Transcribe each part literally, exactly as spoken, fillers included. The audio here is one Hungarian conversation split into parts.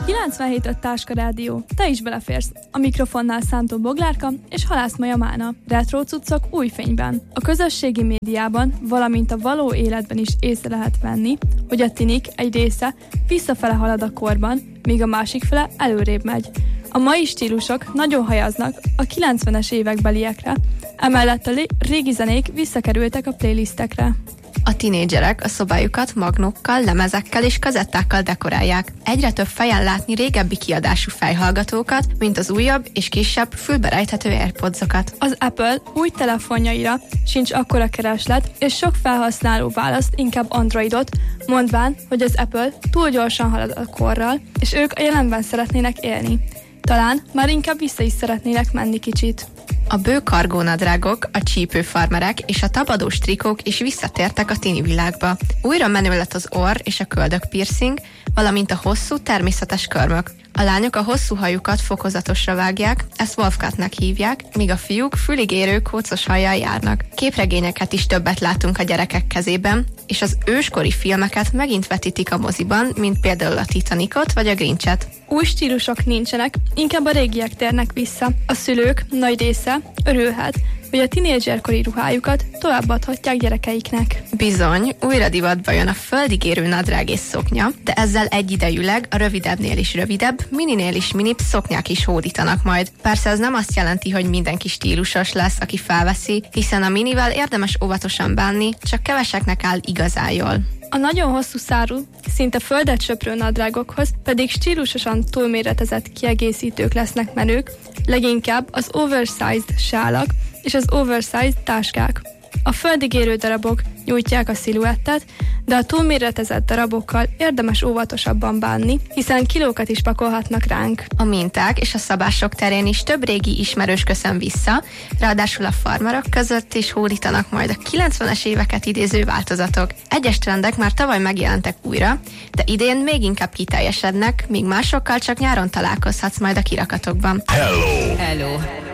kilencvenhét öt Táska Rádió. Te is beleférsz. A mikrofonnál Szántó Boglárka és Halász Maja Mána. Retro cuccok új fényben. A közösségi médiában, valamint a való életben is észre lehet venni, hogy a tinik egy része visszafele halad a korban, míg a másik fele előrébb megy. A mai stílusok nagyon hajaznak a kilencvenes évekbeliekre, emellett a régi zenék visszakerültek a playlistekre. A tinédzserek a szobájukat magnókkal, lemezekkel és kazettákkal dekorálják. Egyre több fejen látni régebbi kiadású fejhallgatókat, mint az újabb és kisebb fülberejthető AirPodsokat. Az Apple új telefonjaira sincs akkora kereslet, és sok felhasználó választ inkább Androidot, mondván, hogy az Apple túl gyorsan halad a korral, és ők a jelenben szeretnének élni. Talán már inkább vissza is szeretnének menni kicsit. A bő kargónadrágok, a csípőfarmerek és a tabadós trikók is visszatértek a tini világba. Újra menő lett az orr és a köldök piercing, valamint a hosszú, természetes körmök. A lányok a hosszú hajukat fokozatosra vágják, ezt wolfcutnak hívják, míg a fiúk fülig érő kócos hajjal járnak. Képregényeket is többet látunk a gyerekek kezében, és az őskori filmeket megint vetítik a moziban, mint például a Titanicot vagy a Grinchet. Új stílusok nincsenek, inkább a régiek térnek vissza. A szülők nagy része örülhet, hogy a tinédzserkori ruhájukat továbbadhatják gyerekeiknek. Bizony, újra divatba jön a földig érő nadrág és szoknya, de ezzel egyidejűleg a rövidebbnél is rövidebb, mininél is minibb szoknyák is hódítanak majd. Persze ez nem azt jelenti, hogy mindenki stílusos lesz, aki felveszi, hiszen a minivel érdemes óvatosan bánni, csak keveseknek áll igazán jól. A nagyon hosszú szárú, szinte földet söprő nadrágokhoz pedig stílusosan túlméretezett kiegészítők lesznek menők, leginkább az oversized sálak és az oversized táskák. A földig érő darabok nyújtják a sziluettet, de a túlméretezett darabokkal érdemes óvatosabban bánni, hiszen kilókat is pakolhatnak ránk. A minták és a szabások terén is több régi ismerős köszön vissza, ráadásul a farmerok között is hódítanak majd a kilencvenes éveket idéző változatok. Egyes trendek már tavaly megjelentek újra, de idén még inkább kiteljesednek, míg másokkal csak nyáron találkozhatsz majd a kirakatokban. Hello! Hello!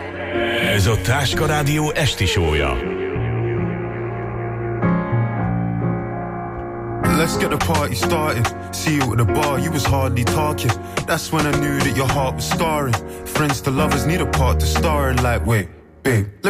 Ez a Táska Rádió esti show-ja. Let's get the party started. See you at the bar, you was hardly talking. That's when I knew that your heart was scarring. Friends to lovers need a part to star in, like, wait, babe.